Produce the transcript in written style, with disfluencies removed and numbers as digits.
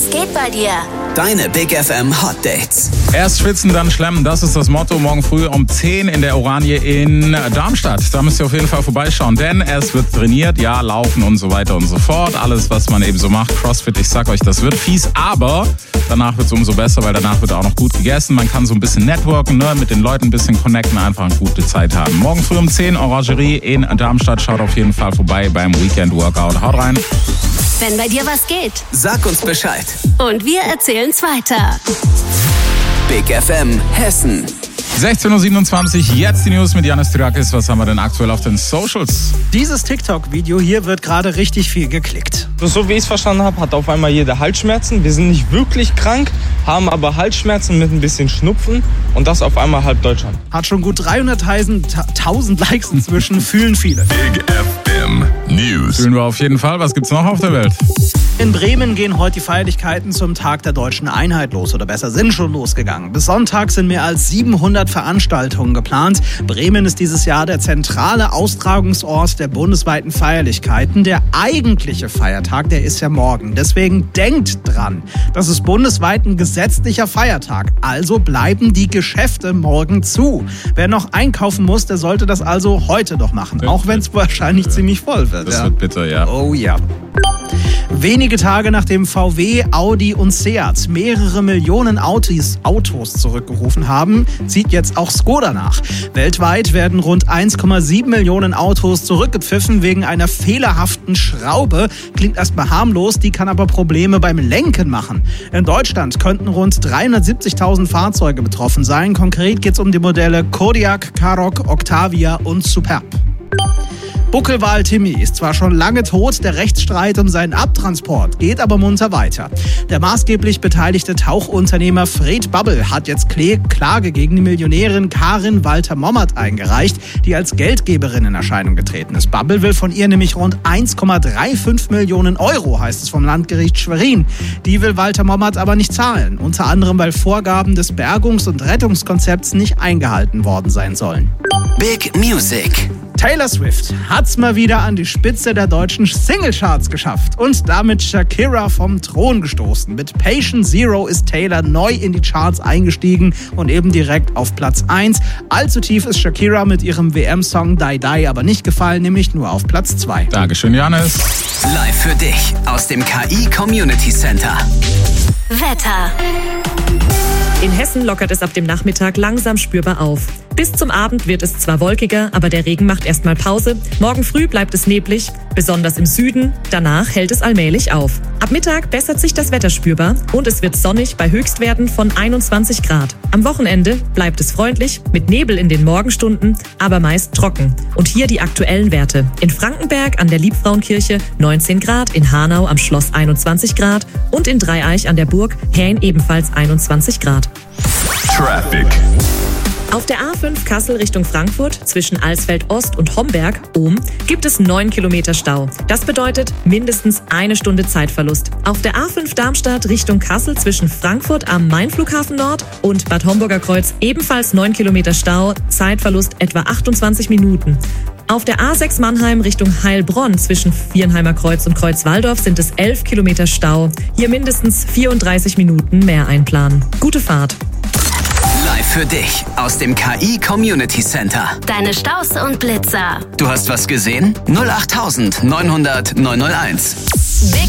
geht bei dir? Deine Big FM Hot Dates. Erst schwitzen, dann schlemmen, das ist das Motto. Morgen früh um 10 in der Oranje in Darmstadt. Da müsst ihr auf jeden Fall vorbeischauen, denn es wird trainiert, ja, laufen und so weiter und so fort. Alles, was man eben so macht. Crossfit, ich sag euch, das wird fies, aber danach wird es umso besser, weil danach wird auch noch gut gegessen. Man kann so ein bisschen networken, ne, mit den Leuten ein bisschen connecten, einfach eine gute Zeit haben. Morgen früh um 10, Orangerie in Darmstadt. Schaut auf jeden Fall vorbei beim Weekend Workout. Haut rein. Wenn bei dir was geht. Sag uns Bescheid. Und wir erzählen's weiter. Big FM Hessen. 16.27 Uhr, jetzt die News mit Janis Tyrakis. Was haben wir denn aktuell auf den Socials? Dieses TikTok-Video hier wird gerade richtig viel geklickt. So wie ich es verstanden habe, hat auf einmal jeder Halsschmerzen. Wir sind nicht wirklich krank, haben aber Halsschmerzen mit ein bisschen Schnupfen und das auf einmal halb Deutschland. Hat schon gut 300.000 Likes inzwischen, fühlen viele. Big FM News. Fühlen wir auf jeden Fall. Was gibt's noch auf der Welt? In Bremen gehen heute die Feierlichkeiten zum Tag der Deutschen Einheit los, oder besser sind schon losgegangen. Bis Sonntag sind mehr als 700 Veranstaltungen geplant. Bremen ist dieses Jahr der zentrale Austragungsort der bundesweiten Feierlichkeiten. Der eigentliche Feiertag, der ist ja morgen. Deswegen denkt dran, das ist bundesweit ein gesetzlicher Feiertag. Also bleiben die Geschäfte morgen zu. Wer noch einkaufen muss, der sollte das also heute noch machen. Auch wenn es wahrscheinlich ziemlich voll wird. Das wird bitter, ja. Oh ja. Wenige Tage nachdem VW, Audi und Seat mehrere Millionen Autos zurückgerufen haben, zieht jetzt auch Skoda nach. Weltweit werden rund 1,7 Millionen Autos zurückgepfiffen wegen einer fehlerhaften Schraube. Klingt erstmal harmlos, die kann aber Probleme beim Lenken machen. In Deutschland könnten rund 370.000 Fahrzeuge betroffen sein. Konkret geht es um die Modelle Kodiaq, Karoq, Octavia und Superb. Buckelwal Timmy ist zwar schon lange tot, der Rechtsstreit um seinen Abtransport geht aber munter weiter. Der maßgeblich beteiligte Tauchunternehmer Fred Bubble hat jetzt Klage gegen die Millionärin Karin Walter-Mommert eingereicht, die als Geldgeberin in Erscheinung getreten ist. Bubble will von ihr nämlich rund 1,35 Millionen Euro, heißt es vom Landgericht Schwerin. Die will Walter-Mommert aber nicht zahlen, unter anderem weil Vorgaben des Bergungs- und Rettungskonzepts nicht eingehalten worden sein sollen. Big Music. Taylor Swift hat's mal wieder an die Spitze der deutschen Singlecharts geschafft und damit Shakira vom Thron gestoßen. Mit Patient Zero ist Taylor neu in die Charts eingestiegen und eben direkt auf Platz 1. Allzu tief ist Shakira mit ihrem WM-Song Die Die aber nicht gefallen, nämlich nur auf Platz 2. Dankeschön, Janis. Live für dich aus dem KI Community Center. Wetter. In Hessen lockert es ab dem Nachmittag langsam spürbar auf. Bis zum Abend wird es zwar wolkiger, aber der Regen macht erstmal Pause. Morgen früh bleibt es neblig, besonders im Süden. Danach hält es allmählich auf. Ab Mittag bessert sich das Wetter spürbar und es wird sonnig bei Höchstwerten von 21 Grad. Am Wochenende bleibt es freundlich, mit Nebel in den Morgenstunden, aber meist trocken. Und hier die aktuellen Werte. In Frankenberg an der Liebfrauenkirche 19 Grad, in Hanau am Schloss 21 Grad und in Dreieich an der Burg Hähn ebenfalls 21 Grad. Traffic. Auf der A5 Kassel Richtung Frankfurt zwischen Alsfeld-Ost und Homberg-Ohm gibt es 9 Kilometer Stau. Das bedeutet mindestens 1 Stunde Zeitverlust. Auf der A5 Darmstadt Richtung Kassel zwischen Frankfurt am Main-Flughafen Nord und Bad Homburger Kreuz ebenfalls 9 Kilometer Stau, Zeitverlust etwa 28 Minuten. Auf der A6 Mannheim Richtung Heilbronn zwischen Viernheimer Kreuz und Kreuz-Walldorf sind es 11 Kilometer Stau. Hier mindestens 34 Minuten mehr einplanen. Gute Fahrt. Live für dich aus dem KI Community Center. Deine Staus und Blitzer. Du hast was gesehen? 08900 901. Big